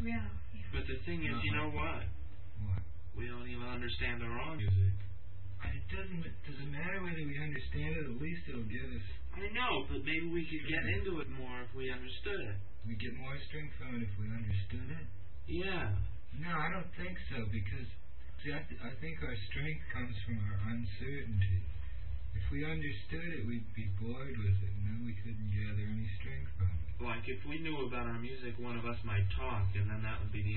Yeah. But the thing is, you know what? What? We don't even understand our own music. Does it matter whether we understand it? At least it'll give us... I know, but maybe we could get into it more if we understood it. We get more strength from it if we understood it? Yeah. No, I don't think so, because... See, I think our strength comes from our uncertainty. If we understood it, we'd be bored with it, and then we couldn't gather any strength from it. Like, if we knew about our music, one of us might talk, and then that would be the